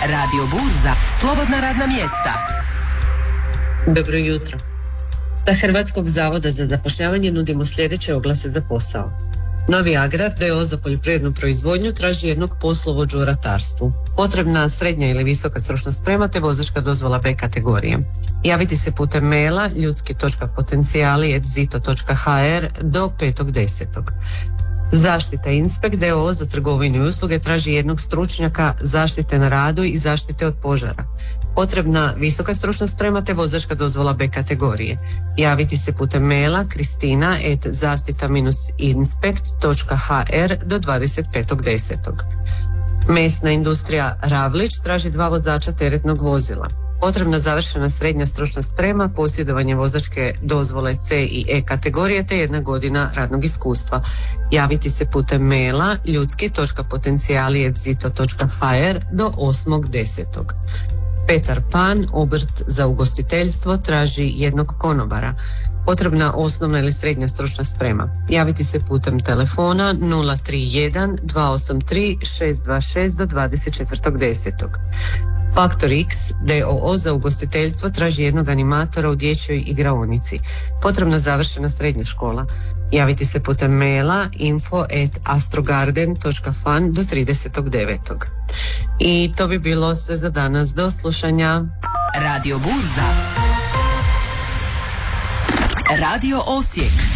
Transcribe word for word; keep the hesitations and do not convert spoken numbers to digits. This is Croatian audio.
Radio Burza, slobodna radna mjesta. Dobro jutro. Sa Hrvatskog zavoda za zapošljavanje nudimo sljedeće oglase za posao. Novi Agrar d o o za poljoprivrednu proizvodnju traži jednog poslovođu u ratarstvu. Potrebna srednja ili visoka stručna sprema te vozačka dozvola B kategorije. Javiti se putem maila ljudski točka potencijali at zito točka ha er do petog desetog. Zaštita Inspekt d o o za trgovinu i usluge traži jednog stručnjaka zaštite na radu i zaštite od požara. Potrebna visoka stručna sprema te vozačka dozvola B kategorije. Javiti se putem maila kristina at zaštita inspekt točka ha er do dvadeset petog desetog. Mesna industrija Ravlić traži dva vozača teretnog vozila. Potrebna završena srednja stručna sprema, posjedovanje vozačke dozvole C i E kategorije te jedna godina radnog iskustva. Javiti se putem maila ljudski točka potencijali at zito točka ha er do osmog desetog. Petar Pan, obrt za ugostiteljstvo, traži jednog konobara. Potrebna osnovna ili srednja stručna sprema. Javiti se putem telefona nula tri jedan dva osam tri šest dva šest do dvadeset četvrtog desetog. Faktor X d o o za ugostiteljstvo traži jednog animatora u dječjoj igraonici. Potrebna završena srednja škola. Javiti se putem maila info at astrogarden točka fan do tridesetog devetog. I to bi bilo sve za danas. Do slušanja. Radio Burza. Radio Osijek.